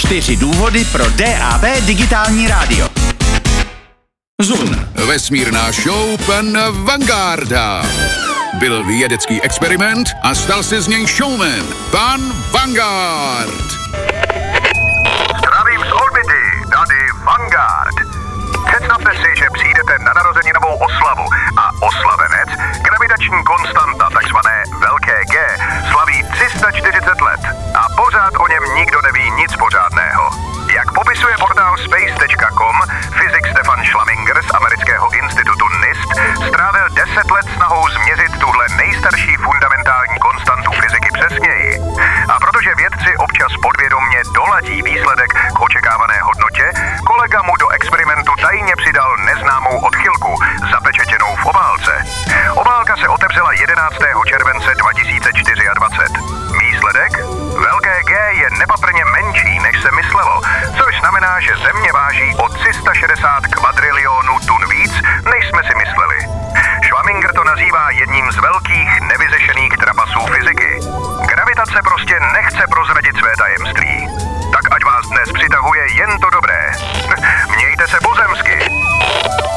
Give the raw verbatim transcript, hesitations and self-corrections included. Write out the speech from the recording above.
Čtyři důvody pro D A B digitální rádio. Zun. Vesmírná show pana Vangarda. Byl vědecký experiment a stal se z něj showman. Pan Vanguard. Zdravím z orbity, tady Vanguard. Představte si, že přijdete na narozeninovou oslavu a oslavenec, gravitační konstanta, takzvané velké G, slaví tři sta čtyřicet let a pořád o něm nikdo neví nic pořádného. Jak popisuje portál space tečka com, fyzik Stefan Schlaminger z amerického institutu NIST strávil deset let snahou změřit tuhle nejstarší fundamentální konstantu fyziky přesněji. A protože vědci občas podvědomně doladí výsledek k očekávané hodnotě, kolega mu do experimentu tajně přidal neznámou odchylku, zapečetěnou v obálce. Obálka se otevřela jedenáctého července dva tisíce dvacet čtyři. Výsledek? Velké G je nepatrně menší, než se myslelo, což znamená, že Země váží o tři sta šedesát kvadrilionů tun víc, než jsme si mysleli. Schlaminger to nazývá jedním z velkých nevyřešených trapasů fyziky. Gravitace prostě nechce prozradit své tajemství. Tak ať vás dnes přitahuje jen to dobré. Mějte se pozemsky.